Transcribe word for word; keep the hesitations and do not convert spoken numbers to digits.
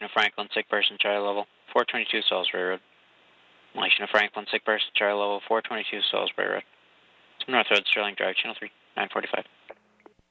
Location of Franklin, sick person, Charlie level, four twenty-two Salisbury Road. Location of Franklin, sick person, Charlie level, four twenty-two Salisbury Road. North Road, Sterling Drive, Channel three, nine forty-five.